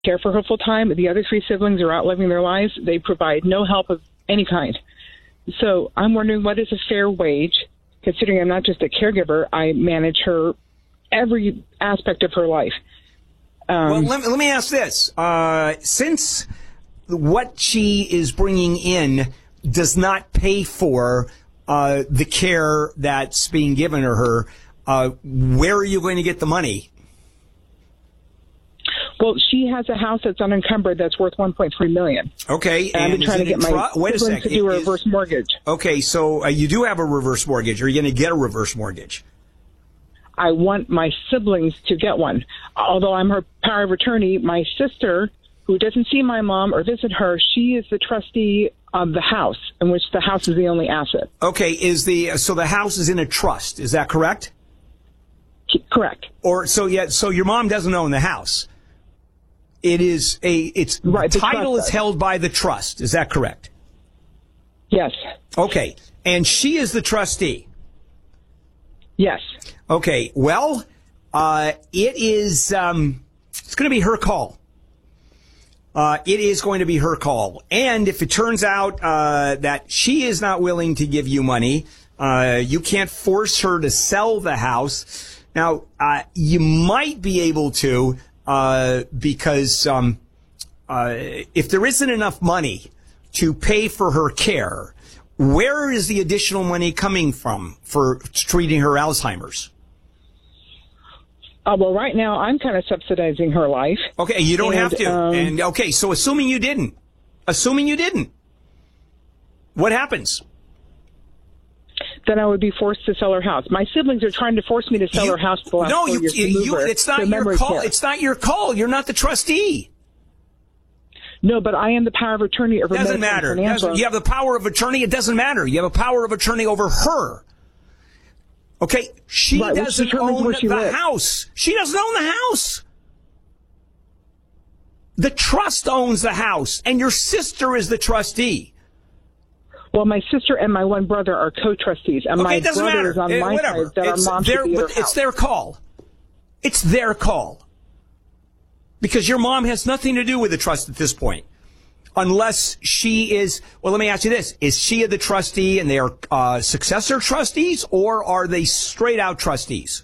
care for her full time. The other three siblings are out living their lives. They provide no help of any kind. So I'm wondering, what is a fair wage, considering I'm not just a caregiver, I manage her every aspect of her life. Well, let me ask this. Since what she is bringing in does not pay for the care that's being given to her, where are you going to get the money? Well, she has a house that's unencumbered that's worth $1.3 million. Okay, and I've been trying to get my siblings to do a reverse mortgage. Okay, so you do have a reverse mortgage. Are you going to get a reverse mortgage? I want my siblings to get one. Although I'm her power of attorney, my sister, who doesn't see my mom or visit her, she is the trustee of the house, in which the house is the only asset. Okay, so the house is in a trust. Is that correct? Correct. So your mom doesn't own the house. The title is held by the trust. Is that correct? Yes. Okay. And she is the trustee? Yes. Okay. Well, it's going to be her call. It is going to be her call. And if it turns out that she is not willing to give you money, you can't force her to sell the house. Now, you might be able to, because if there isn't enough money to pay for her care, where is the additional money coming from for treating her Alzheimer's? Well, right now I'm kind of subsidizing her life. Okay, you don't have to. So assuming you didn't, what happens? Then I would be forced to sell her house. My siblings are trying to force me to sell her house for the last 4 years. It's not your call. Care. It's not your call. You're not the trustee. No, but I am the power of attorney over. Doesn't matter. You have the power of attorney. It doesn't matter. You have a power of attorney over her. Okay, she doesn't own the house. She doesn't own the house. The trust owns the house, and your sister is the trustee. Well, my sister and my one brother are co-trustees, and my brother is on my side that our mom should be at her house. It's their call. It's their call. Because your mom has nothing to do with the trust at this point. Unless she is, well, let me ask you this. Is she the trustee and they are successor trustees, or are they straight out trustees?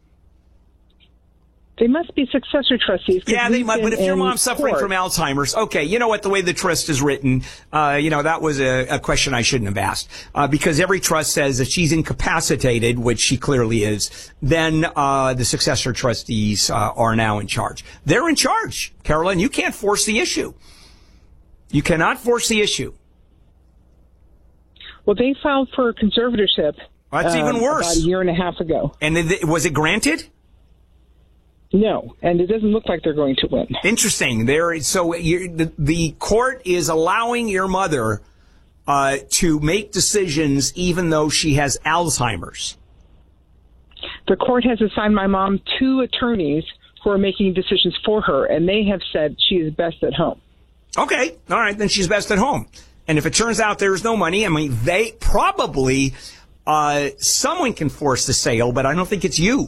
They must be successor trustees. Yeah, they might. But if your mom's suffering from Alzheimer's, okay, you know what? The way the trust is written, that was a question I shouldn't have asked. Because every trust says that she's incapacitated, which she clearly is, then the successor trustees are now in charge. They're in charge, Carolyn. You can't force the issue. You cannot force the issue. Well, they filed for conservatorship. That's even worse. About a year and a half ago. And was it granted? No, and it doesn't look like they're going to win. Interesting. The court is allowing your mother to make decisions even though she has Alzheimer's. The court has assigned my mom 2 attorneys who are making decisions for her, and they have said she is best at home. Okay. All right. Then she's best at home. And if it turns out there's no money, I mean, they probably, someone can force the sale, but I don't think it's you.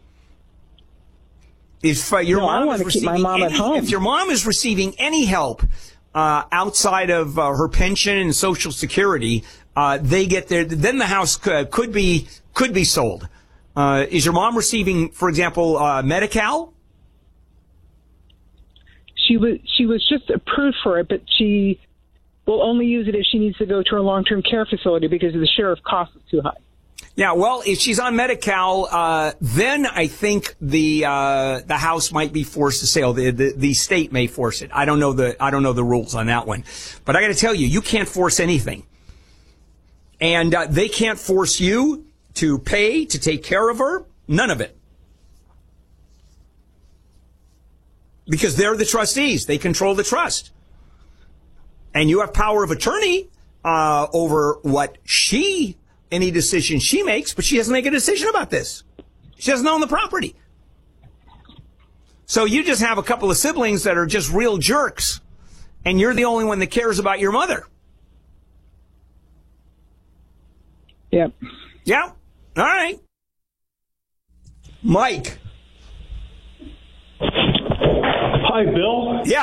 If your mom is receiving any help outside of her pension and Social Security, they get there. Then the house could be sold. Is your mom receiving, for example, Medi-Cal? She was just approved for it, but she will only use it if she needs to go to a long-term care facility because the share of cost is too high. Yeah, well, if she's on Medi-Cal, then I think the house might be forced to sale. The state may force it. I don't know the rules on that one, but I got to tell you, you can't force anything, and they can't force you to pay to take care of her. None of it, because they're the trustees. They control the trust, and you have power of attorney over any decision she makes, but she doesn't make a decision about this. She doesn't own the property. So you just have a couple of siblings that are just real jerks, and you're the only one that cares about your mother. Yep. Yeah. All right. Mike. Hi, Bill. Yeah.